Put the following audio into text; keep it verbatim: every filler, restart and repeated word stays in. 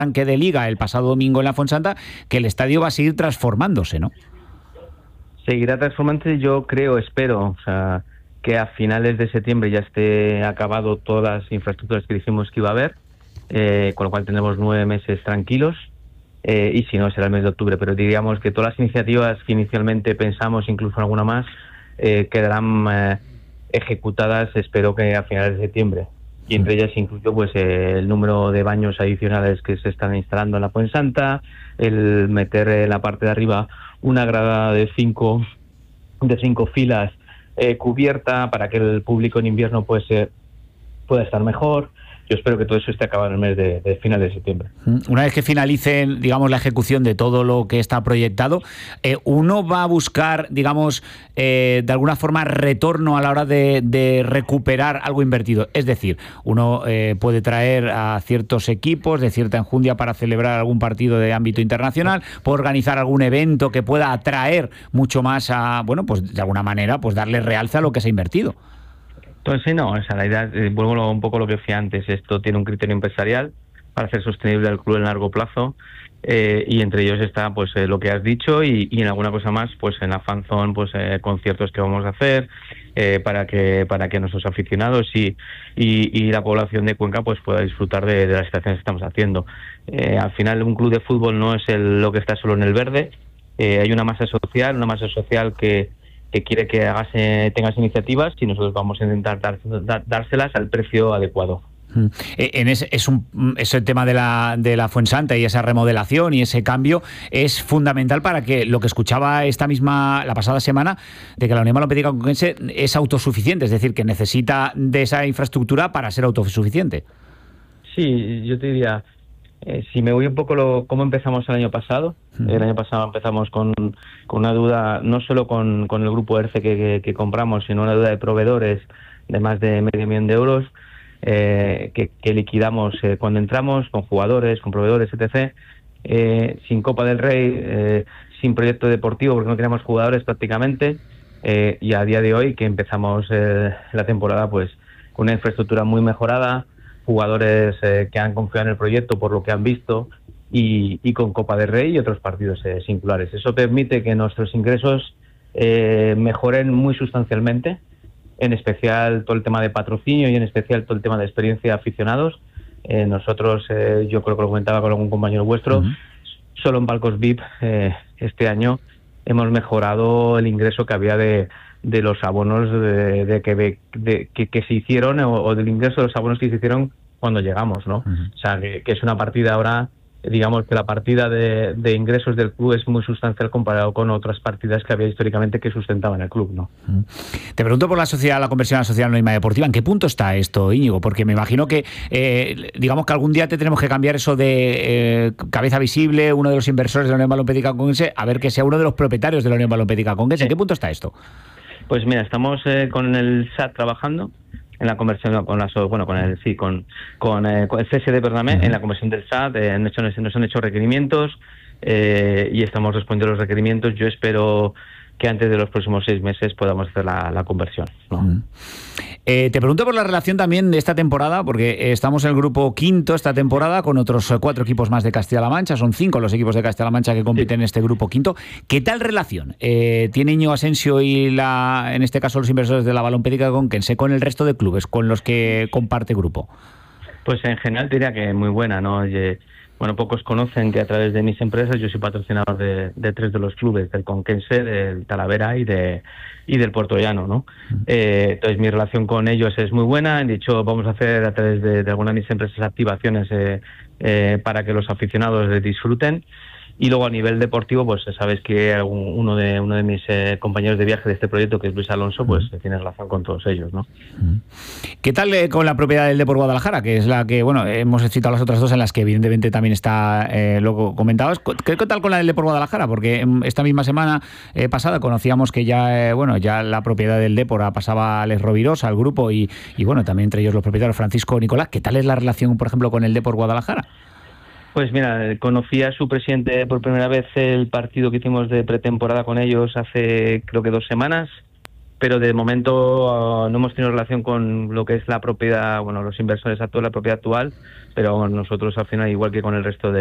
arranque de Liga el pasado domingo en la Fuensanta, que el estadio va a seguir transformándose, ¿no? Seguirá transformándose, yo creo, espero, o sea, que a finales de septiembre ya esté acabado todas las infraestructuras que dijimos que iba a haber, eh, con lo cual tendremos nueve meses tranquilos, eh, y si no será el mes de octubre, pero diríamos que todas las iniciativas que inicialmente pensamos, incluso alguna más, eh, quedarán eh, ejecutadas, espero que a finales de septiembre. Y entre ellas incluyo pues eh, el número de baños adicionales que se están instalando en la Fuensanta, el meter en la parte de arriba una grada de cinco de cinco filas eh, cubierta para que el público en invierno pues eh, pueda estar mejor. Yo espero que todo eso esté acabado en el mes de, de final de septiembre. Una vez que finalice, digamos, la ejecución de todo lo que está proyectado, eh, ¿uno va a buscar, digamos, eh, de alguna forma retorno a la hora de, de recuperar algo invertido? Es decir, uno eh, puede traer a ciertos equipos de cierta enjundia para celebrar algún partido de ámbito internacional, puede organizar algún evento que pueda atraer mucho más a, bueno, pues de alguna manera, pues darle realce a lo que se ha invertido. Entonces, no, o sea, la idea, eh, vuelvo un poco a lo que decía antes, esto tiene un criterio empresarial para hacer sostenible al club en largo plazo, eh, y entre ellos está pues eh, lo que has dicho y, y en alguna cosa más, pues en la fan zone, pues eh, conciertos que vamos a hacer eh, para que para que nuestros aficionados y, y, y la población de Cuenca pues pueda disfrutar de, de las estaciones que estamos haciendo. Eh, al final, un club de fútbol no es el, lo que está solo en el verde, eh, hay una masa social, una masa social que que quiere que hagas, eh, tengas iniciativas y nosotros vamos a intentar dar, dar, dárselas al precio adecuado. En ese, es un, ese tema de la, de la Fuensanta y esa remodelación y ese cambio es fundamental para que lo que escuchaba esta misma, la pasada semana, de que la Unión Balonméptica Conquense es autosuficiente, es decir, que necesita de esa infraestructura para ser autosuficiente. Sí, yo te diría, eh, si me voy un poco lo cómo empezamos el año pasado, mm. el año pasado empezamos con, con una deuda, no solo con, con el grupo ERCE que, que, que compramos, sino una deuda de proveedores de más de medio millón de euros, eh, que, que liquidamos eh, cuando entramos, con jugadores, con proveedores, etcétera, eh, sin Copa del Rey, eh, sin proyecto deportivo, porque no teníamos jugadores prácticamente, eh, y a día de hoy, que empezamos eh, la temporada pues con una infraestructura muy mejorada, jugadores eh, que han confiado en el proyecto por lo que han visto y, y con Copa del Rey y otros partidos eh, singulares. Eso permite que nuestros ingresos eh, mejoren muy sustancialmente, en especial todo el tema de patrocinio y en especial todo el tema de experiencia de aficionados. Eh, nosotros, eh, yo creo que lo comentaba con algún compañero vuestro, uh-huh. solo en palcos V I P eh, este año hemos mejorado el ingreso que había de de los abonos de, de, que, de que, que se hicieron o, o del ingreso de los abonos que se hicieron cuando llegamos, ¿no? Uh-huh. O sea, que, que es una partida ahora, digamos que la partida de, de ingresos del club es muy sustancial comparado con otras partidas que había históricamente que sustentaban el club, ¿no? Uh-huh. Te pregunto por la sociedad, la conversión a la sociedad anónima deportiva, ¿en qué punto está esto, Íñigo? Porque me imagino que, eh, digamos que algún día te tenemos que cambiar eso de eh, cabeza visible, uno de los inversores de la Unión Balonméptica Conquense, a ver que sea uno de los propietarios de la Unión Balonméptica Conquense. ¿En qué punto está esto? Pues mira, estamos eh, con el S A T trabajando en la conversión, con la, bueno, con el sí, con, con, eh, con el C S D, perdóname, uh-huh. en la conversión del S A T, eh, han hecho, nos han hecho requerimientos eh, y estamos respondiendo a los requerimientos. Yo espero que antes de los próximos seis meses podamos hacer la, la conversión, ¿no? Uh-huh. Eh, te pregunto por la relación también de esta temporada, porque estamos en el grupo quinto esta temporada con otros cuatro equipos más de Castilla-La Mancha, son cinco los equipos de Castilla-La Mancha que compiten sí. en este grupo quinto. ¿Qué tal relación eh, tiene Íñigo Asensio y, la, en este caso, los inversores de la Balonméptica Conquense con el resto de clubes con los que comparte grupo? Pues en general diría que muy buena, ¿no? Oye, bueno, pocos conocen que a través de mis empresas yo soy patrocinador de, de tres de los clubes, del Conquense, del Talavera y de y del Puerto Llano, ¿no? Uh-huh. Eh, entonces mi relación con ellos es muy buena. Han dicho, vamos a hacer a través de, de algunas de mis empresas activaciones eh, eh, para que los aficionados disfruten. Y luego a nivel deportivo, pues sabes que uno de uno de mis eh, compañeros de viaje de este proyecto, que es Luis Alonso, pues uh-huh. tiene relación con todos ellos, ¿no? Uh-huh. ¿Qué tal eh, con la propiedad del Depor Guadalajara, que es la que, bueno, hemos citado las otras dos en las que evidentemente también está eh, luego comentabas? ¿Qué, ¿Qué tal con la del Depor Guadalajara? Porque esta misma semana eh, pasada conocíamos que ya, eh, bueno, ya la propiedad del Depor pasaba a Alex Rovirosa, al grupo, y, y bueno, también entre ellos los propietarios Francisco Nicolás. ¿Qué tal es la relación, por ejemplo, con el Depor Guadalajara? Pues mira, conocí a su presidente por primera vez el partido que hicimos de pretemporada con ellos hace creo que dos semanas pero de momento uh, no hemos tenido relación con lo que es la propiedad, bueno, los inversores actuales, la propiedad actual, pero nosotros al final, igual que con el resto de